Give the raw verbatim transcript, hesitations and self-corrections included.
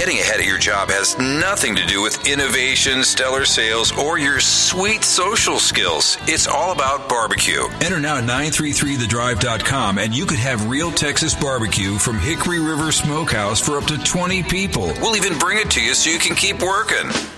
Getting ahead at your job has nothing to do with innovation, stellar sales, or your sweet social skills. It's all about barbecue. Enter now at nine three three the drive dot com and you could have real Texas barbecue from Hickory River Smokehouse for up to twenty people. We'll even bring it to you so you can keep working.